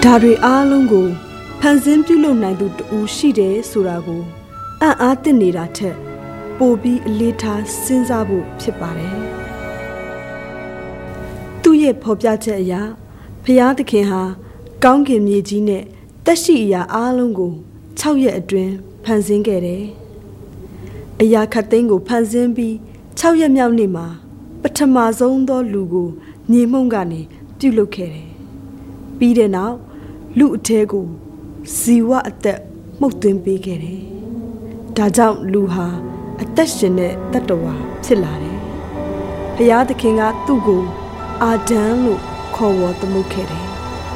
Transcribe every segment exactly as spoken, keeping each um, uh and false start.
ဒါတွေအားလုံးကိုဖန်ဆင်းပြုလုပ်နိုင်သူတူရှိတယ်ဆိုတာကိုအံ့အားသင့်နေတာထက်ပိုပြီးအလေးထားစဉ်းစားဖို့ဖြစ်ပါတယ်သူ့ရဲ့ဖော်ပြချက်အရဖျားသခင်ဟာကောင်းကင်မြေကြီးနဲ့တက်ရှိအရာအားလုံးကို၆ရက်အတွင်းဖန်ဆင်းခဲ့တယ်အရာခတ်သိမ်းကိုဖန်ဆင်းပြီး၆ရက်မြောက်နေ့မှာပထမဆုံးသောလူကိုမြေမှုန့်ကနေပြုလုပ်ခဲ့တယ်ပြီးတဲ့နောက်လူအထဲကိုဇီဝအသက်မှုတ်သွင်းပေးခဲ့တယ်ဒါကြောင့်လူဟာအသက်ရှင်တဲ့တတ္တဝါဖြစ်လာတယ်ဘုရားသခင်ကသူ့ကိုအာဒံလို့ခေါ်ဝေါ်သမုတ်ခဲ့တယ်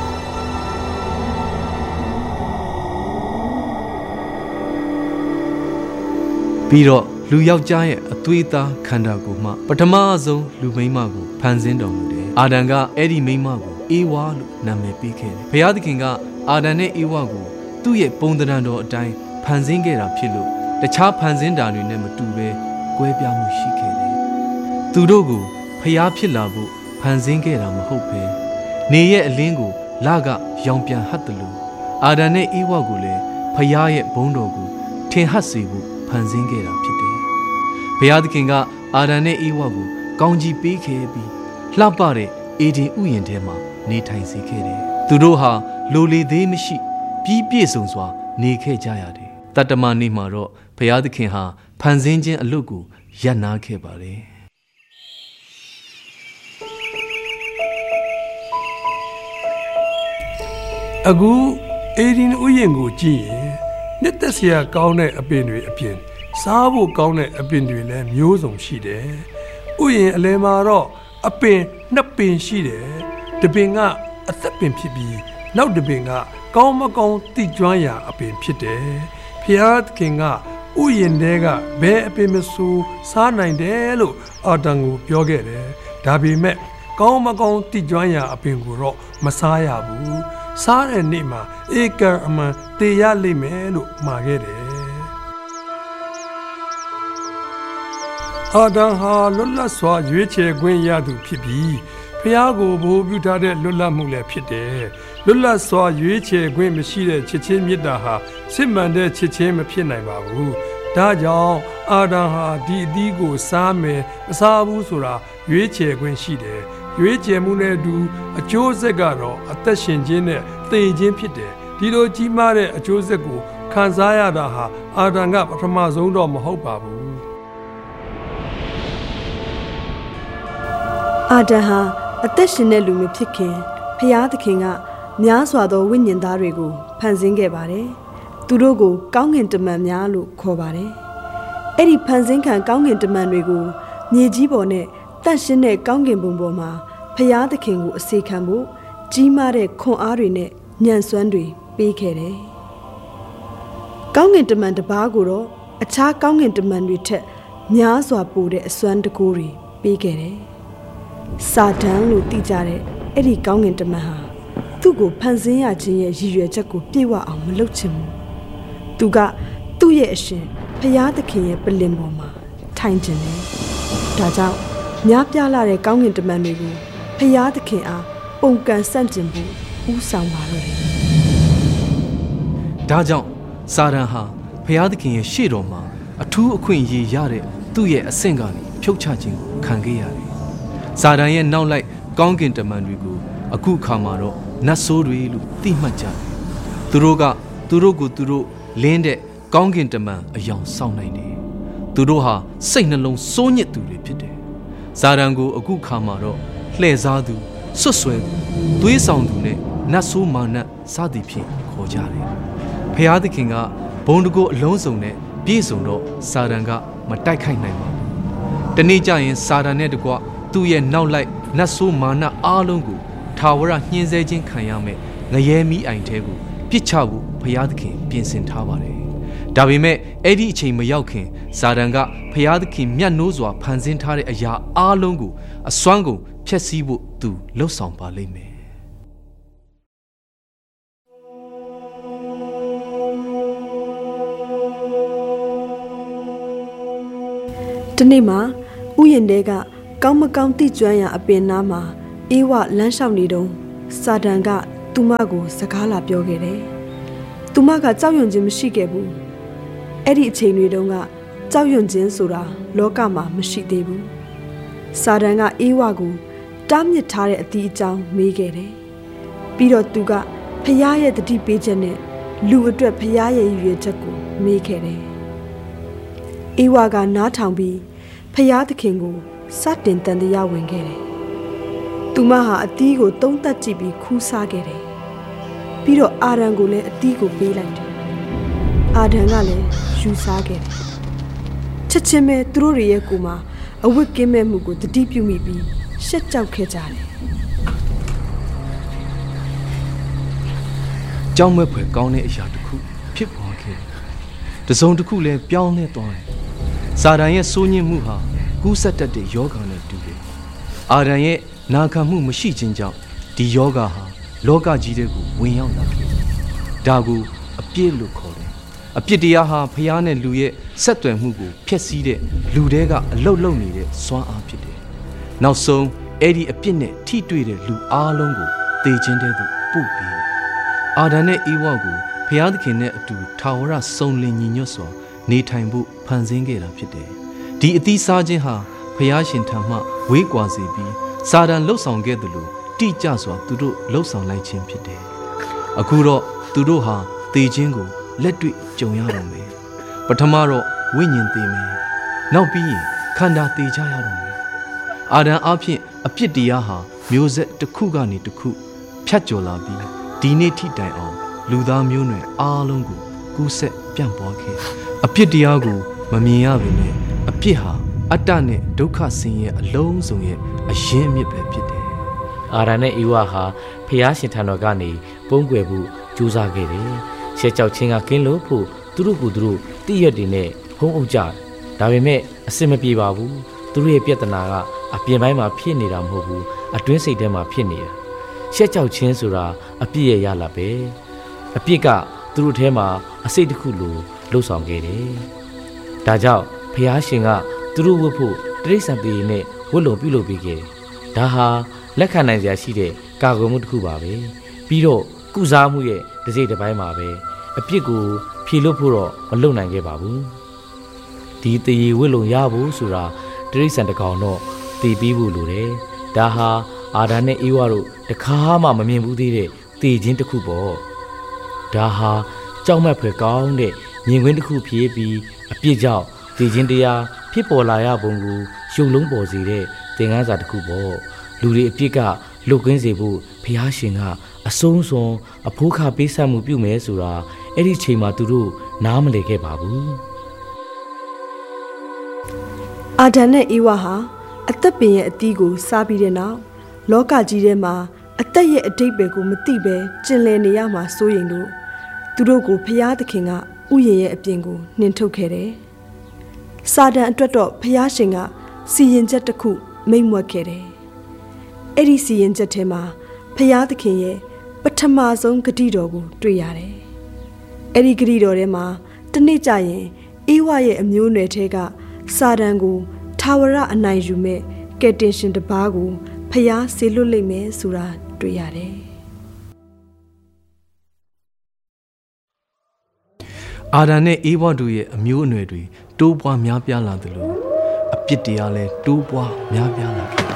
ပြီးတော့လူယောက်ျားရဲ့အသွေးသားခန္ဓာကိုယ်မှပထမဆုံးလူမိန်းမကိုဖန်ဆင်းတော်မူတယ်အာဒံကအဲ့ဒီမိန်းမကိုအေဝါလို့နာမည်ပေးခဲ့တယ်ဘုရားသခင်ကအာဒံနဲ့အေဝါကိုသူ့ရဲ့ပုံသဏ္ဍာန်တော်အတိုင်းဖန်ဆင်းခဲ့တာဖြစ်လို့တခြားဖန်ဆင်းတာတွေနဲ့မတူဘဲကွဲပြားမှုရှိခဲ့တယ်သူတို့ကိုဖျားဖြစ်လာဖို့ဖန်ဆင်းခဲ့တာမဟုတ်ဘဲနေရဲ့အလင်းကိုလကရောင်ပြန်ဟတ်တယ်လို့အာဒံနဲ့အေဝါကိုလည်းဖျားရဲ့ဘုန်းတော်ကိုထင်ဟပ်စေဖို့ဖန်ဆင်းခဲ့တာဖြစ်တယ်ဘုရားသခင်ကအာဒံနဲ့အေဝါကိုကောင်းကြီးပေးခဲ့ပြီးလှပတဲ့အေဒင်ဥယျာဉ်ထဲမှာနေထိုင်စေခဲ့တယ်သူတို့ဟာလိုလေသေးမရှိပြီးပြည့်စုံစွာနေခဲ့ကြရတယ်တတ္တမနေ့မှာတော့ဘုရားသခင်ဟာဖန်ဆင်းခြင်းအလုပ်ကိုရပ်နားခဲ့ပါတယ်အခုအေဒင်ဥယျာဉ်ကိုကြည့်ရင်နှစ်သက်စရာကောင်းတဲ့အပင်တွေအပြင်စားဖို့ကောင်းတဲ့အပင်တွေလည်းမျိုးစုံရှိတယ်ဥယျာဉ်အလယ်မှာတော့အပင်နှစ်ပင်ရှိတယ်တပင်ကအသက်ပင်ဖြစ်ပြီးနောက်တပင်ကကောင်းမကောင်းတိကျွမ်းရာအပင်ဖြစ်တယ်ဖျားသခင်ကဥယျာဉ်တဲကဘယ်အပင်မဆိုစားနိုင်တယ်လို့အာဒံကိုပြောခဲ့တယ်ဒါပေမဲ့ကောင်းမကောင်းတိကျွမ်းရာအပင်ကိုတော့မစားရဘူးစားတဲ့နေ့မှာဧကံအမှန်တေရလိမ့်မယ်လို့မှာခဲ့တယ်အာဒံဟာလွတ်လပ်စွာရွေးချယ်ခွင့်ရသူဖြစ်ပြီးဖျားကိုဘိုးပြုထားတဲ့လွတ်လပ်မှုလည်းဖြစ်တယ်လွတ်လပ်စွာရွေးချယ်ခွင့်မရှိတဲ့ချစ်ချင်းမေတ္တာဟာစစ်မှန်တဲ့ချစ်ချင်းမဖြစ်နိုင်ပါဘူးဒါကြောင့်အာဒံဟာဒီအသီးကိုစားမယ်မစားဘူးဆိုတာရွေးချယ်ခွင့်ရှိတယ်ရွေးချယ်မှုနဲ့အတူအကျိုးဆက်ကတော့အသက်ရှင်ခြင်းနဲ့သေခြင်းဖြစ်တယ်ဒီလိုကြီးမားတဲ့အကျိုးဆက်ကိုခံစားရတာဟာအာဒံကပထမဆုံးတော့မဟုတ်ပါဘူးအာဒံဟာအသက်ရှင်တဲ့လူမျိုးဖြစ်ခင်ဖျားသခင်ကများစွာသောဝိညာဉ်သားတွေကိုဖန်ဆင်းခဲ့ပါတယ်သူတို့ကိုကောင်းကင်တမန်များလို့ခေါ်ပါတယ်အဲ့ဒီဖန်ဆင်းခံကောင်းကင်တမန်တွေကိုမြေကြီးပေါ်နဲ့တန့်ရှင်းတဲ့ကောင်းကင်ဘုံပေါ်မှာဖျားသခင်ကိုအစေခံဖို့ကြီးမားတဲ့ခွန်အားတွေနဲ့ညံ့စွမ်းတွေပေးခဲ့တယ်ကောင်းကင်တမန်တစ်ပါးကိုတော့အခြားကောင်းကင်တမန်တွေထက်များစွာပိုတဲ့အစွမ်းတကူတွေပေးခဲ့တယ်စာတန်လို့သိကြတဲ့အဲ့ဒီကောင်းကင်တမန်ဟာသူ့ကိုဖန်ဆင်းရခြင်းရဲ့ရည်ရွယ်ချက်ကိုပြည့်ဝအောင်မလုပ်ချင်ဘူးသူကသူ့ရဲ့အရှင်ဖျားသခင်ရဲ့ပလင်ပေါ်မှာထိုင်ခြင်းတယ်ဒါကြောင့်များပြားလာတဲ့ကောင်းကင်တမန်တွေကိုဖျားသခင်အားပုံကန်ဆန့်ကျင်ဖို့ဦးဆောင်ပါတော့တယ်ဒါကြောင့်စာတန်ဟာဖျားသခင်ရဲ့ရှေ့တော်မှာအထူးအခွင့်အရေးရတဲ့သူ့ရဲ့အဆင့်ကနေဖြုတ်ချခြင်းကိုခံခဲ့ရတယ်စာတန်ရဲ့နောက်လိုက်ကောင်းကင်တမန်တွေကိုအခုခါမှာတော့နတ်ဆိုးတွေလို့သိမှတ်ကြတယ်သူတို့ကသူတို့ကိုသူတို့လင်းတဲ့ကောင်းကင်တမန်အယောင်ဆောင်နိုင်တယ်သူတို့ဟာစိတ်နှလုံးစိုးညစ်သူတွေဖြစ်တယ်စာတန်ကိုအခုခါမှာတော့လှည့်စားသူဆွတ်ဆွဲသူသွေးဆောင်သူနဲ့နတ်ဆိုးမာနစသည်ဖြင့်ခေါ်ကြတယ်ဖျားသခင်ကဘုံတကိုအလုံးစုံနဲ့ပြည့်စုံတော့စာတန်ကမတိုက်ခိုက်နိုင်ပါဘူးတနေ့ကျရင်စာတန်နဲ့တကွသူ့ရဲ့နောက်လိုက်နတ်ဆိုးမာနအားလုံးကိုထာဝရညှင်းဆဲခြင်းခံရမယ်ငရဲမီးအိုင်ထဲကိုပြစ်ချဖို့ဘုရားသခင်ပြင်ဆင်ထားပါတယ်ဒါပေမဲ့အဲ့ဒီအချိန်မရောက်ခင်စာတန်ကဘုရားသခင်မြတ်နိုးစွာဖန်ဆင်းထားတဲ့အရာအားလုံးကိုအစွမ်းကုန်ဖျက်ဆီးဖို့သူလှုပ်ဆောင်ပါလိမ့်မယ်ဒီနေ့မှာဥယျာဉ်တဲကကောင်းမကောင်းတိကျွမ်းရာအပင်နားမှာအေးဝလမ်းလျှောက်နေတုန်းစာတန်ကသူသူမကိုစကားလာပြောခဲ့တယ်သူမကကြောက်ရွံ့ခြင်းမရှိခဲ့ဘူးအဲ့ဒီအချိန်တွေတုန်းကကြောက်ရွံ့ခြင်းဆိုတာလောကမှာမရှိသေးဘူးစာတန်ကအေးဝါကိုတားမြစ်ထားတဲ့အတီးအကြောင်းမေးခဲ့တယ်ပြီးတော့သူကဖခင်ရဲ့တတိပေးချက်နဲ့လူအတွက်ဖခင်ရဲ့ရည်ရွယ်ချက်ကိုမေးခဲ့တယ်အေးဝါကနားထောင်ပြီးဖခင်သခင်ကိုစတင်တန်တရားဝင်ခဲ့တယ်သူမဟာအတီးကိုသုံးသက်ကြည့်ပြီးခူးစားခဲ့တယ်ပြီးတော့အာဒံကိုလည်းအတီးကိုပေးလိုက်တယ်အာဒံကလည်းယူစားခဲ့တယ်ချက်ချင်းပဲသူတို့ရဲ့ကိုယ်မှာအဝတ်ကင်းမဲ့မှုကိုတတိပြုမိပြီးရှက်ကြောက်ခဲ့ကြတယ်ကြောက်မက်ဖွယ်ကောင်းတဲ့အရာတစ်ခုဖြစ်ပေါ်ခဲ့တယ်တစုံတစ်ခုလည်းပြောင်းလဲသွားတယ်စာတန်ရဲ့စိုးညစ်မှုဟာကူးစက်တတ်တဲ့ယောဂါနဲ့တူတယ်အာဒံရဲ့နာခံမှုမရှိခြင်းကြောင့်ဒီယောဂါဟာလောကကြီးတဲ့ကိုဝင်ရောက်လာတယ်ဒါကိုအပြစ်လို့ခေါ်တယ်အပြစ်တရားဟာဖျားနဲ့လူရဲ့ဆက်သွယ်မှုကိုဖျက်ဆီးတဲ့လူတွေကအလုတ်လုံနေတဲ့စွမ်းအားဖြစ်တယ်နောက်ဆုံးအဲ့ဒီအပြစ်နဲ့ထိတွေ့တဲ့လူအားလုံးကိုသေခြင်းတဲ့သူပို့ပြီးအာဒံနဲ့အေဝါကိုဖျားသခင်နဲ့အတူထာဝရစုံလင်ညီညွတ်စွာနေထိုင်ဖို့ဖန်ဆင်းခဲ့တာဖြစ်တယ်ဒီအသီးစားခြင်းဟာဖျားရှင်ထံမှဝေးကွာစေပြီးစာတန်လှုပ်ဆောင်ခဲ့တယ်လို့တိကျစွာသူတို့လှုပ်ဆောင်လိုက်ခြင်းဖြစ်တယ်အခုတော့သူတို့ဟာသေခြင်းကိုလက်တွေ့ကြုံရတော့မယ်ပထမတော့ဝိညာဉ်သေမယ်နောက်ပြီးရင်ခန္ဓာသေကြရတော့မယ်အာဒံအဖြစ်အပြစ်တရားဟာမျိုးဆက်တစ်ခုကနေတစ်ခုဖြတ်ကျော်လာပြီးဒီနေ့ထိတိုင်အောင်လူသားမျိုးနွယ်အားလုံးကိုကူးဆက်ပြန့်ပွားခဲ့အပြစ်တရားကိုမမြင်ရပေမဲ့အပြစ်ဟာအတ္တနဲ့ဒုက္ခဆင်းရဲအလုံးစုံရဲ့အရင်းအမြစ်ပဲဖြစ်တယ်အာဒံနဲ့ဧဝဟာဖျားရှင်ထံတော်ကနေပုန်းကွယ်ဖို့ကြိုးစားခဲ့တယ်ရှက်ကြောက်ခြင်းကကင်းလို့ဖို့သူတို့ကိုသူတို့တည့်ရက်တွေနဲ့ဖုံးအုပ်ကြတယ်ဒါပေမဲ့အစင်မပြေပါဘူးသူတို့ရဲ့ပြဿနာကအပြင်ပိုင်းမှာဖြစ်နေတာမဟုတ်ဘူးအတွင်းစိတ်ထဲမှာဖြစ်နေတာရှက်ကြောက်ခြင်းဆိုတာအပြစ်ရဲ့ရလာပဲအပြစ်ကသူတို့ထဲမှာအစိတ်တစ်ခုလိုလှုပ်ဆောင်ခဲ့တယ်ဒါကြောင့်ဖျားရှင်ကသူတို့ဝတ်ဖို့တိရစ္ဆာန်တွေနဲ့ဝတ်လုံပြုလုပ်ပေးခဲ့ဒါဟာလက်ခံနိုင်စရာရှိတဲ့ကာကွယ်မှုတစ်ခုပါပဲပြီးတော့ကုစားမှုရဲ့တစ်စိတ်တစ်ပိုင်းမှာပဲအပြစ်ကိုဖြေလို့ဖို့တော့မလုပ်နိုင်ခဲ့ပါဘူးဒီတရေဝတ်လုံရဖို့ဆိုတာတိရစ္ဆာန်တစ်ကောင်တော့တည်ပြီးဖို့လိုတယ်ဒါဟာအာဒံနဲ့အေဝါတို့တခါမှမမြင်ဘူးသေးတဲ့တည်ခြင်းတစ်ခုပေါ့ဒါဟာကြောက်မက်ဖွယ်ကောင်းတဲ့မြင်ကွင်းတစ်ခုဖြစ်ပြီးအပြစ်ကြောင့်တည်ခြင်းတရားဖြစ်ပေါ်လာရပုံကိုရှုံလုံးပေါ်စေတဲ့သင်ခန်းစာတစ်ခုပေါ့လူတွေအပြစ်ကလွတ်ကင်းစေဖို့ဘုရားရှင်ကအဆုံးစွန်အဖိုးခပေးဆက်မှုပြုမယ်ဆိုတာအဲ့ဒီချိန်မှာသူတို့နားမလည်ခဲ့ပါဘူးအာဒံနဲ့အေဝါဟာအသက်ပင်ရဲ့အသီးကိုစားပြီးတဲ့နောက်လောကကြီးထဲမှာအသက်ရဲ့အဓိပ္ပာယ်ကိုမသိပဲကျင်လည်နေရမှာစိုးရင်လို့သူတို့ကိုဖျားသခင်ကဥယျာဉ်ရဲ့အပြင်ကိုနှင်ထုတ်ခဲ့တယ်။စာတန်အတွက်တော့ဖျားရှင်ကစီရင်ချက်တစ်ခုမိန့်မွက်ခဲ့တယ်။အဲ့ဒီစီရင်ချက်ထဲမှာဖျားသခင်ရဲ့ပထမဆုံးဂတိတော်ကိုတွေ့ရတယ်။အဲ့ဒီဂတိတော်ထဲမှာတနေ့ကျရင်အေဝါရဲ့အမျိုးအနွယ်ထဲကစာတန်ကိုထာဝရအနိုင်ယူမဲ့ကယ်တင်ရှင်တစ်ပါးကိုဖျားဆေလွတ်လိမ့်မယ်ဆိုတာတွေ့ရတယ်အာဒံနဲ့အေဝါတို့ရဲ့အမျိုးအနွယ်တွေတိုးပွားများပြားလာသလိုအပြစ်တရားလည်းတိုးပွားများပြားလာခဲ့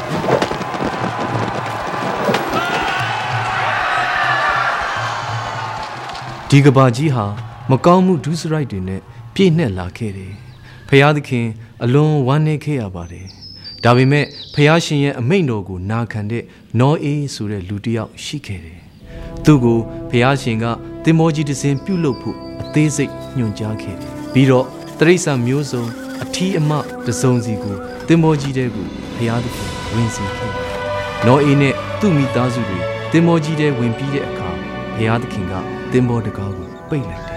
ဒီကဘာကြီးဟာမကောင်းမှုဒုစရိုက်တွေနဲ့ပြည့်နှက်လာခဲ့တယ်ဖျားသခင်အလွန်ဝမ်းနည်းခဲ့ရပါတယ်ဒါပေမဲ့ဖျားရှင်ရဲ့အမိန့်တော်ကိုနာခံတဲ့နောအေးဆိုတဲ့လူတစ်ယောက်ရှိခဲ့တယ်သူကိုဖျားရှင်ကသင်္ဘောကြီးတစ်စင်းပြုတ်လုဖို့အသေးစိတ်ညွှန်ကြားခဲ့တယ်ပြီးတော့တရိစ္ဆာန်မျိုးစုံအထီးအမတစုံစီကိုသင်္ဘောကြီးတဲကိုဖျားသခင်ဝင်စေခဲ့နောအေးနဲ့သူ့မိသားစုတွေသင်္ဘောကြီးတဲဝင်ပြီးတဲ့အခါဖျားသခင်ကသင်္ဘောတကားကိုပိတ်လိုက်တယ်